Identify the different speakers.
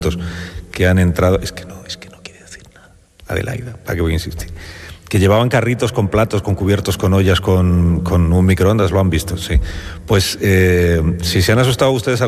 Speaker 1: que han entrado, es que no quiere decir nada, Adelaida, ¿para qué voy a insistir? Que llevaban carritos con platos, con cubiertos, con ollas, con un microondas, lo han visto, sí. Pues si se han asustado ustedes